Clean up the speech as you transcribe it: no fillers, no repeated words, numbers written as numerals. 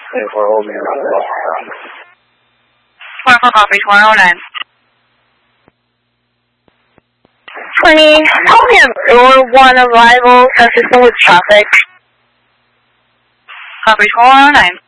24 hold me around the 24 copy, 20 line. 20, call me on 1 arrival, consistent with traffic. Copy, 20 line.